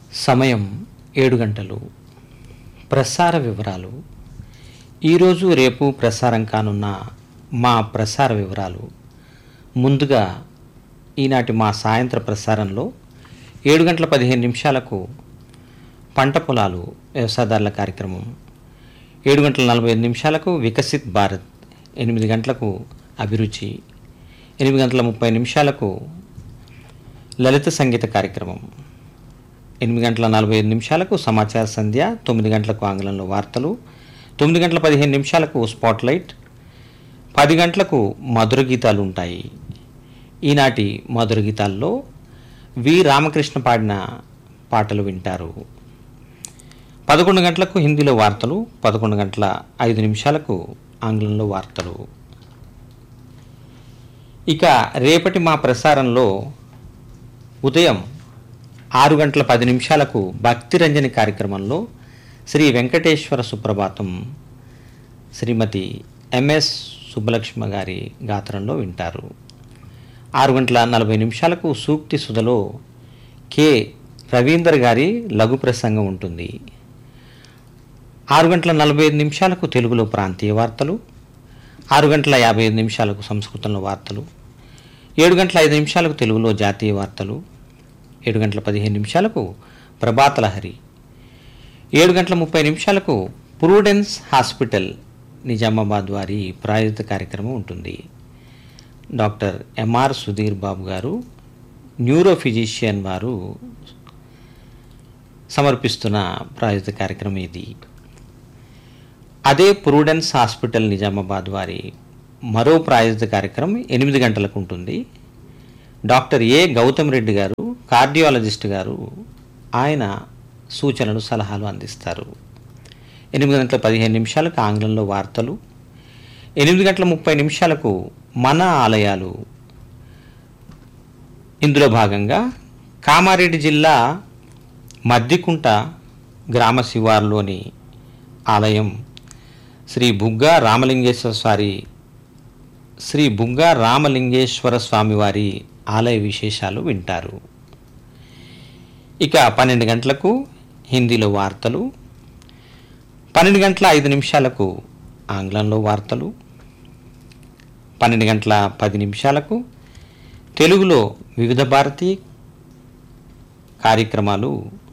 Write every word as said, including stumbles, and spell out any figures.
సమయం ఏడు గంటలు. ప్రసార వివరాలు. ఈరోజు రేపు ప్రసారం కానున్న మా ప్రసార వివరాలు. ముందుగా ఈనాటి మా సాయంత్ర ప్రసారంలో ఏడు గంటల పదిహేను నిమిషాలకు పంట పొలాలు వ్యవసాయదారుల కార్యక్రమం, ఏడు గంటల నలభై ఐదు నిమిషాలకు వికసిత్ భారత్, ఎనిమిది గంటలకు అభిరుచి, ఎనిమిది గంటల ముప్పై నిమిషాలకు లలిత సంగీత కార్యక్రమం, ఎనిమిది గంటల నలభై ఐదు నిమిషాలకు సమాచార సంధ్య, తొమ్మిది గంటలకు ఆంగ్లంలో వార్తలు, తొమ్మిది గంటల పదిహేను నిమిషాలకు స్పాట్లైట్, పది గంటలకు మధుర గీతాలు ఉంటాయి. ఈనాటి మధుర గీతాల్లో వి రామకృష్ణ పాడిన పాటలు వింటారు. పదకొండు గంటలకు హిందీలో వార్తలు, పదకొండు గంటల ఐదు నిమిషాలకు ఆంగ్లంలో వార్తలు. ఇక రేపటి మా ప్రసారంలో ఉదయం ఆరు గంటల పది నిమిషాలకు భక్తిరంజని కార్యక్రమంలో శ్రీ వెంకటేశ్వర సుప్రభాతం శ్రీమతి ఎంఎస్ సుబ్బలక్ష్మ గారి గాత్రంలో వింటారు. ఆరు గంటల నలభై నిమిషాలకు సూక్తి సుధలో కె రవీందర్ గారి లఘు ప్రసంగం ఉంటుంది. ఆరు గంటల నలభై ఐదు నిమిషాలకు తెలుగులో ప్రాంతీయ వార్తలు, ఆరు గంటల యాభై ఐదు నిమిషాలకు సంస్కృతంలో వార్తలు, ఏడు గంటల ఐదు నిమిషాలకు తెలుగులో జాతీయ వార్తలు, ఏడు గంటల పదిహేను నిమిషాలకు ప్రభాతలహరి, ఏడు గంటల ముప్పై నిమిషాలకు ప్రూడెన్స్ హాస్పిటల్ నిజామాబాద్ వారి ప్రాయోజిత కార్యక్రమం ఉంటుంది. డాక్టర్ ఎంఆర్ సుధీర్ బాబు గారు, న్యూరో ఫిజిషియన్ వారు సమర్పిస్తున్న ప్రాయోజిత కార్యక్రమం ఇది. అదే ప్రూడెన్స్ హాస్పిటల్ నిజామాబాద్ వారి మరో ప్రాయోజిత కార్యక్రమం ఎనిమిది గంటలకు ఉంటుంది. డాక్టర్ ఏ గౌతమ్ రెడ్డి గారు, కార్డియాలజిస్ట్ గారు, ఆయన సూచనలు సలహాలు అందిస్తారు. ఎనిమిది గంటల పదిహేను నిమిషాలకు ఆంగ్లంలో వార్తలు, ఎనిమిది గంటల ముప్పై నిమిషాలకు మన ఆలయాలు. ఇందులో భాగంగా కామారెడ్డి జిల్లా మద్దికుంట గ్రామ శివార్లోని ఆలయం శ్రీ బుగ్గా రామలింగేశ్వర స్వామి శ్రీ బుగ్గా రామలింగేశ్వర స్వామి వారి ఆలయ విశేషాలు వింటారు. ఇక పన్నెండు గంటలకు హిందీలో వార్తలు, పన్నెండు గంటల ఐదు నిమిషాలకు ఆంగ్లంలో వార్తలు, పన్నెండు గంటల పది నిమిషాలకు తెలుగులో వివిధ భారతి కార్యక్రమాలు